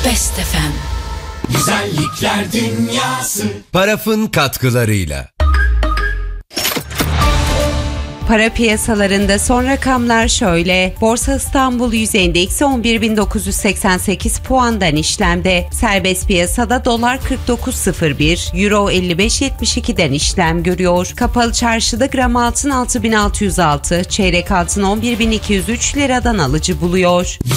Best FM. Güzellikler dünyası. Paraf'ın katkılarıyla. Para piyasalarında son rakamlar şöyle. Borsa İstanbul Yüz Endeksi 11.988 puandan işlemde. Serbest piyasada dolar 49.01, euro 55.72'den işlem görüyor. Kapalı çarşıda gram altın 6.606, çeyrek altın 11.203 liradan alıcı buluyor.